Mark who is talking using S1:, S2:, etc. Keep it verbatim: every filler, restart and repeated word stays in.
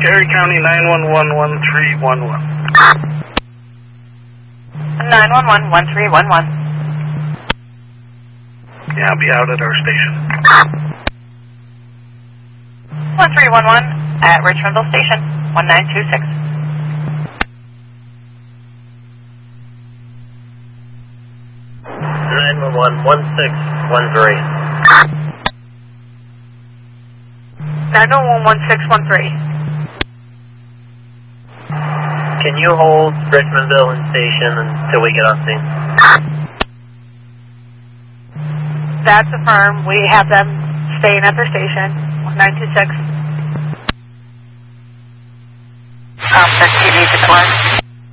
S1: Cary County nine one one one three one one.
S2: nine one one one three one one.
S1: Yeah, I'll be out at our station.
S2: one three one one at Richmondville Station, one nine two six.
S3: nine one one one six one three.
S2: nine one one one six one three.
S3: Can you hold Richmondville and station until we get on scene?
S2: That's affirmed. We have them staying at their station, one nine two six. Um, T V to